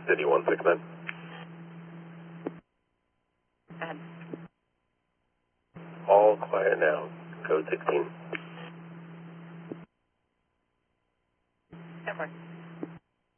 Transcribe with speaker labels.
Speaker 1: City 169.
Speaker 2: Ahead.
Speaker 1: All quiet now. Code 16.
Speaker 2: Airport.